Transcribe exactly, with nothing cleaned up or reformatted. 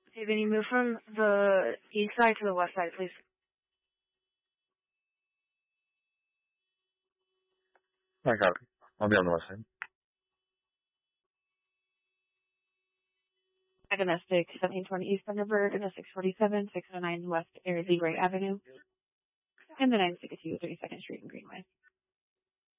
Hey, can you move from the east side to the west side, please? I got it. I'll be on the west side. Agnostic, seventeen twenty East Thunderbird, and the six forty-seven, six oh nine West Lee Ray Avenue, and the nine sixty-two thirty-second Street in Greenway.